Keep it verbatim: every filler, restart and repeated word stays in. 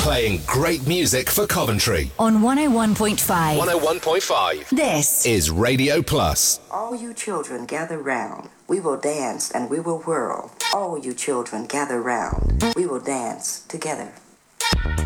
Playing great music for Coventry. On one oh one point five. one oh one point five. This is Radio Plus. All you children gather round. We will dance and we will whirl. All you children gather round. We will dance together.